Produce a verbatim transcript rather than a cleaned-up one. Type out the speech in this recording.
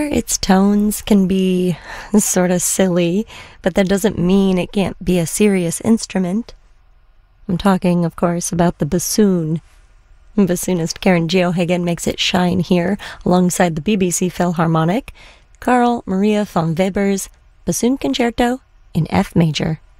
Its tones can be sort of silly, but that doesn't mean it can't be a serious instrument. I'm talking, of course, about the bassoon. Bassoonist Karen Geoghegan makes it shine here alongside the B B C Philharmonic, Carl Maria von Weber's Bassoon Concerto in F major.